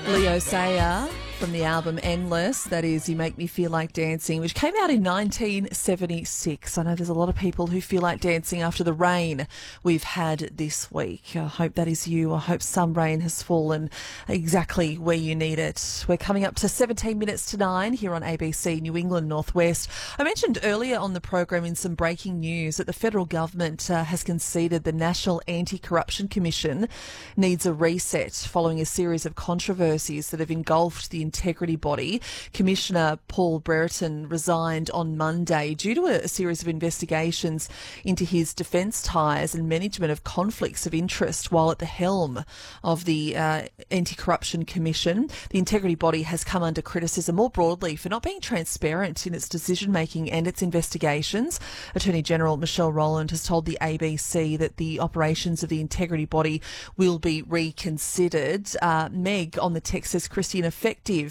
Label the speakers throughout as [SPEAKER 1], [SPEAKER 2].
[SPEAKER 1] Leo Sayer from the album Endless, that is You Make Me Feel Like Dancing, which came out in 1976. I know there's a lot of people who feel like dancing after the rain we've had this week. I hope that is you. I hope some rain has fallen exactly where you need it. We're coming up to 17 minutes to 9 here on ABC New England Northwest. I mentioned earlier on the program in some breaking news that the federal government has conceded the National Anti-Corruption Commission needs a reset following a series of controversies that have engulfed the integrity body. Commissioner Paul Brereton resigned on Monday due to a series of investigations into his defence ties and management of conflicts of interest while at the helm of the Anti-Corruption Commission. The integrity body has come under criticism more broadly for not being transparent in its decision-making and its investigations. Attorney General Michelle Rowland has told the ABC that the operations of the integrity body will be reconsidered. Meg on the text says, Christy, an effective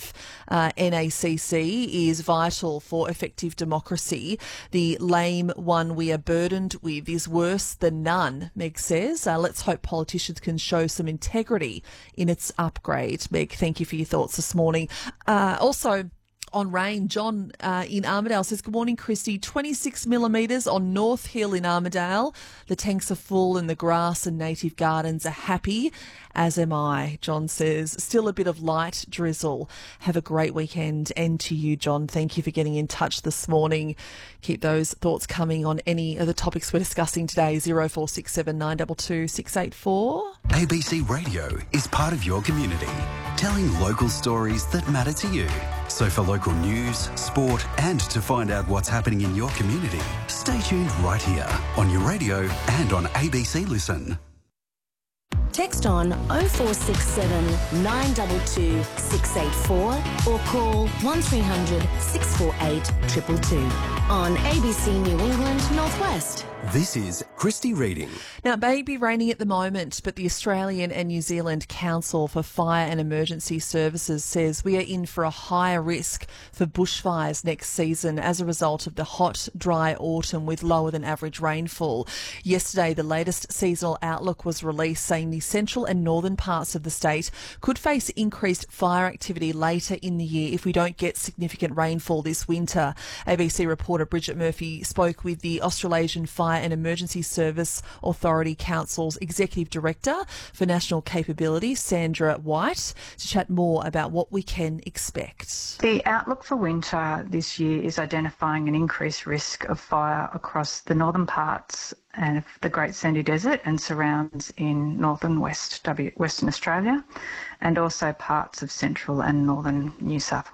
[SPEAKER 1] NACC is vital for effective democracy. The lame one we are burdened with is worse than none, Meg says. Let's hope politicians can show some integrity in its upgrade. Meg, thank you for your thoughts this morning. Also, on rain, John in Armidale says, good morning, Christy. 26 millimetres on North Hill in Armidale. The tanks are full and the grass and native gardens are happy, as am I, John says. Still a bit of light drizzle. Have a great weekend. And to you, John, thank you for getting in touch this morning. Keep those thoughts coming on any of the topics we're discussing today. 0467 922 684.
[SPEAKER 2] ABC Radio is part of your community, telling local stories that matter to you. So for local news, sport and to find out what's happening in your community, stay tuned right here on your radio and on ABC Listen.
[SPEAKER 3] Text on 0467 922 684 or call 1300 648 222 on ABC New England Northwest.
[SPEAKER 2] This is Christy Reading.
[SPEAKER 1] Now, it may be raining at the moment, but the Australian and New Zealand Council for Fire and Emergency Services says we are in for a higher risk for bushfires next season as a result of the hot, dry autumn with lower than average rainfall. Yesterday, the latest seasonal outlook was released saying the central and northern parts of the state could face increased fire activity later in the year if we don't get significant rainfall this winter. ABC reporter Bridget Murphy spoke with the Australasian Fire and Emergency Service Authority Council's Executive Director for National Capability, Sandra White, to chat more about what we can expect.
[SPEAKER 4] The outlook for winter this year is identifying an increased risk of fire across the northern parts of the Great Sandy Desert and surrounds in northern Western Australia, and also parts of central and northern New South